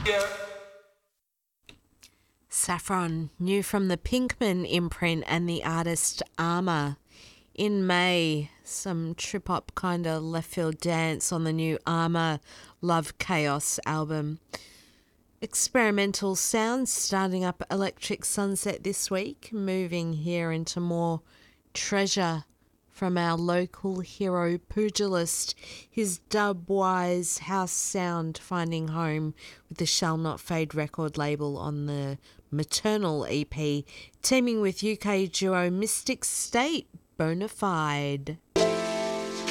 Saffron, new from the Pinkman imprint and the artist Armour. In May, some trip-hop kind of left-field dance on the new Armour Love Chaos album. Experimental sounds starting up Electric Sunset this week, moving here into more treasure from our local hero Pugilist, his dub-wise house sound finding home with the Shall Not Fade record label on the Maternal EP, teaming with UK duo Mystic State, Bonafide.